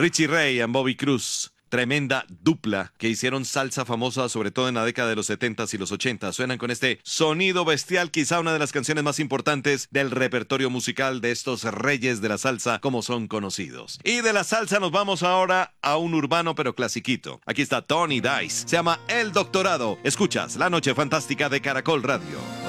Richie Ray y Bobby Cruz. Tremenda dupla que hicieron salsa famosa sobre todo en la década de los 70s y los 80s. Suenan con este sonido bestial, quizá una de las canciones más importantes del repertorio musical de estos reyes de la salsa como son conocidos. Y de la salsa nos vamos ahora a un urbano pero clasiquito. Aquí está Tony Dice, se llama El Doctorado. Escuchas La Noche Fantástica de Caracol Radio.